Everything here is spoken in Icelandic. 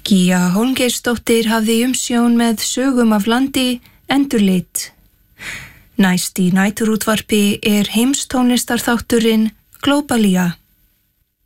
Gígja Hólmgeirsdóttir hafði umsjón með sögum af landi Endurlit. Næst í næturútvarpi heimstónlistarþátturinn Globalia.